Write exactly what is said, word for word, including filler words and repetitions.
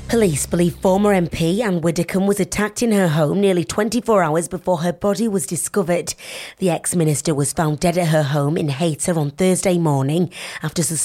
Police believe former M P Anne Widdecombe was attacked in her home nearly twenty-four hours before her body was discovered. The ex-minister was found dead at her home in Hayter on Thursday morning after